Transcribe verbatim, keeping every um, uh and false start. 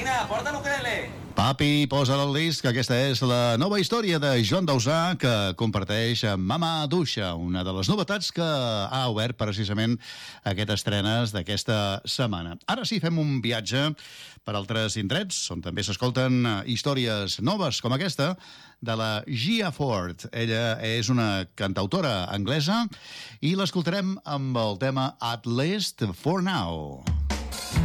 Marina, porta l'ukelele. Papi, posa el disc, aquesta és la nova història de Joan Dausà que comparteix amb Mama Duixa, una de les novetats que ha obert precisament aquestes estrenes d'aquesta setmana. Ara sí, fem un viatge per altres indrets, on també s'escolten històries noves com aquesta de la Gia Ford. Ella és una cantautora anglesa i l'escoltarem amb el tema At Least For Now.